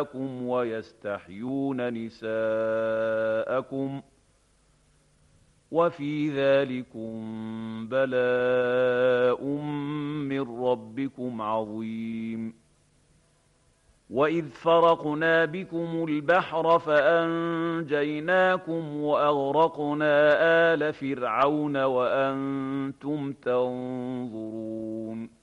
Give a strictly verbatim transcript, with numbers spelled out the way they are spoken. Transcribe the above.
نساءكم ويستحيون نساءكم وفي ذلكم بلاء من ربكم عظيم. وإذ فرقنا بكم البحر فأنجيناكم وأغرقنا آل فرعون وأنتم تنظرون